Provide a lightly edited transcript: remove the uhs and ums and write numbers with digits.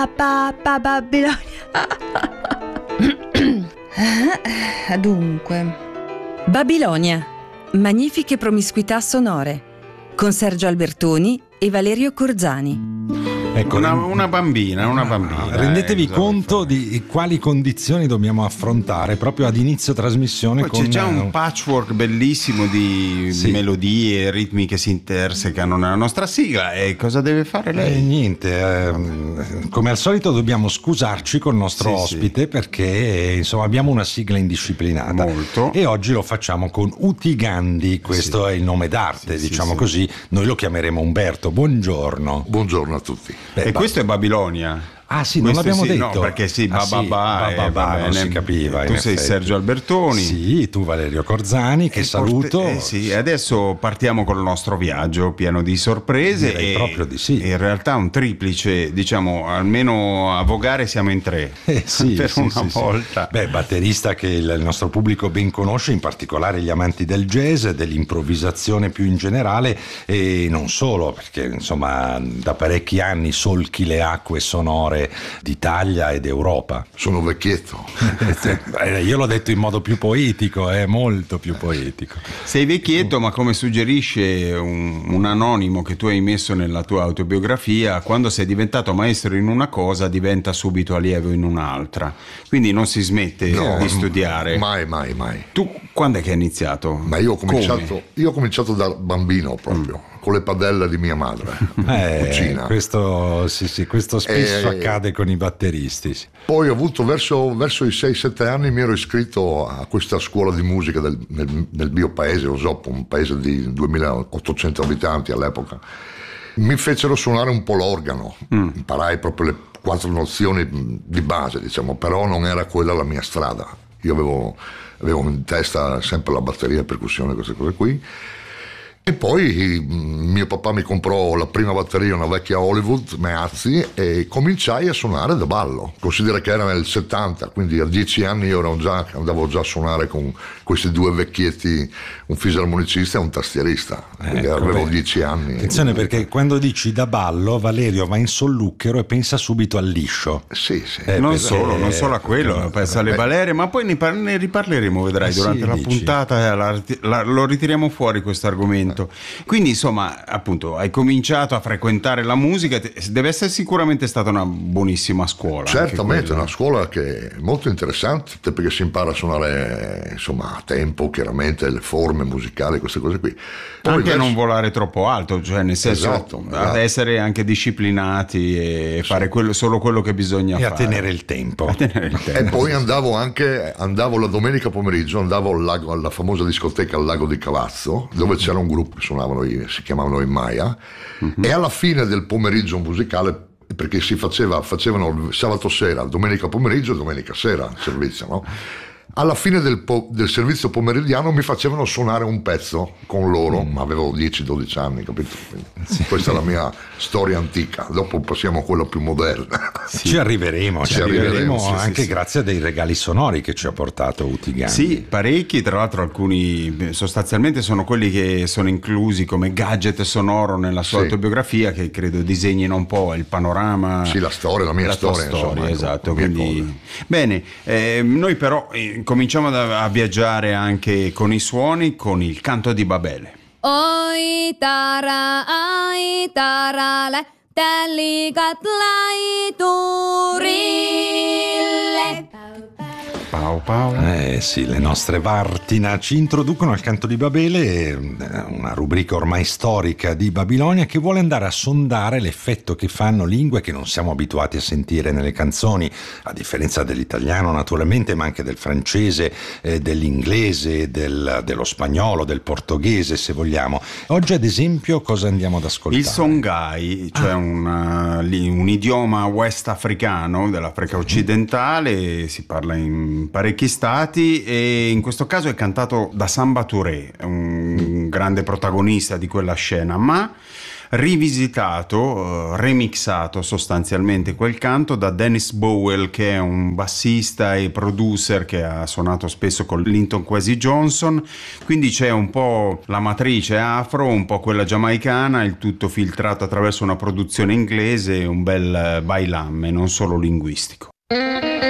Babilonia. Dunque, Babilonia, magnifiche promiscuità sonore, con Sergio Albertoni e Valerio Corzani. Ecco, una bambina. Rendetevi conto di quali condizioni dobbiamo affrontare proprio ad inizio trasmissione. Poi c'è già un patchwork bellissimo di melodie e ritmi che si intersecano nella nostra sigla. E cosa deve fare lei? Niente, come al solito dobbiamo scusarci col nostro ospite perché insomma abbiamo una sigla indisciplinata. Molto. E oggi lo facciamo con Uti Gandhi, questo è il nome d'arte, diciamo così. Noi lo chiameremo Umberto. Buongiorno. Buongiorno a tutti. Questo è Babilonia. Ah sì, non l'abbiamo detto. No, perché non si capiva. Tu sei Sergio Albertoni. Sì, tu Valerio Corzani, che saluto. Adesso partiamo col nostro viaggio pieno di sorprese. Direi proprio di sì. In realtà un triplice, diciamo, almeno a vogare siamo in tre. Per una volta. Beh, batterista che il nostro pubblico ben conosce, in particolare gli amanti del jazz, dell'improvvisazione più in generale e non solo, perché insomma da parecchi anni solchi le acque sonore d'Italia ed Europa. Sono vecchietto. Io l'ho detto in modo più poetico, molto più poetico. Sei vecchietto, ma come suggerisce un anonimo che tu hai messo nella tua autobiografia, quando sei diventato maestro in una cosa diventa subito allievo in un'altra, quindi non si smette di studiare. Mai. Tu quando è che hai iniziato? Ma io ho cominciato da bambino proprio. Con le padelle di mia madre, cucina. Questo spesso accade con i batteristi. Poi ho avuto verso i 6-7 anni mi ero iscritto a questa scuola di musica nel mio paese, Osoppo, un paese di 2800 abitanti all'epoca. Mi fecero suonare un po' l'organo, imparai proprio le 4 nozioni di base, diciamo, però non era quella la mia strada. Io avevo in testa sempre la batteria, percussione, queste cose qui. E poi mio papà mi comprò la prima batteria, una vecchia Hollywood Meazzi, e cominciai a suonare da ballo. Considera che era nel 70, quindi a 10 anni io andavo già a suonare con questi due vecchietti, un fisarmonicista e un tastierista. Quindi avevo 10 anni. Attenzione, perché quando dici da ballo, Valerio va in solluchero e pensa subito al liscio. Sì. Non solo a quello, pensa alle balere, ma poi ne riparleremo, vedrai, durante la puntata lo ritiriamo fuori questo argomento. Quindi insomma, appunto, hai cominciato a frequentare la musica, deve essere sicuramente stata una buonissima scuola. Certamente, una scuola che è molto interessante, perché si impara a suonare insomma a tempo, chiaramente le forme musicali, queste cose qui. Poi anche a non volare troppo alto, cioè nel senso esatto. ad essere anche disciplinati e fare solo quello che bisogna fare. A tenere il tempo. E poi andavo la domenica pomeriggio, andavo al lago, alla famosa discoteca al Lago di Cavazzo, dove c'era un gruppo che suonavano, si chiamavano i Maya, e alla fine del pomeriggio musicale, perché facevano sabato sera, domenica pomeriggio e domenica sera il servizio, no? Alla fine del servizio pomeridiano mi facevano suonare un pezzo con loro, ma avevo 10-12 anni, capito? Questa è la mia storia antica, dopo passiamo a quella più moderna. Ci arriveremo anche grazie a dei regali sonori che ci ha portato Uti Gandhi. Sì, parecchi, tra l'altro alcuni sostanzialmente sono quelli che sono inclusi come gadget sonoro nella sua autobiografia, che credo disegnino un po' il panorama. Sì, la storia, la mia storia, insomma, esatto. Quindi, bene, noi però cominciamo a viaggiare anche con i suoni, con il canto di Babele. Oi tara, le tellikat laiturile. Pau pau. Sì, le nostre Vartina ci introducono al canto di Babele, una rubrica ormai storica di Babilonia che vuole andare a sondare l'effetto che fanno lingue che non siamo abituati a sentire nelle canzoni, a differenza dell'italiano naturalmente, ma anche del francese, dell'inglese, dello spagnolo, del portoghese, se vogliamo. Oggi ad esempio cosa andiamo ad ascoltare? Il Songhai, cioè un idioma west africano dell'Africa occidentale, si parla in parecchi stati e in questo caso è cantato da Samba Touré, un grande protagonista di quella scena, ma rivisitato, remixato sostanzialmente quel canto da Dennis Bowell, che è un bassista e producer che ha suonato spesso con Linton Kwesi Johnson, quindi c'è un po' la matrice afro, un po' quella giamaicana, il tutto filtrato attraverso una produzione inglese e un bel bailamme, non solo linguistico.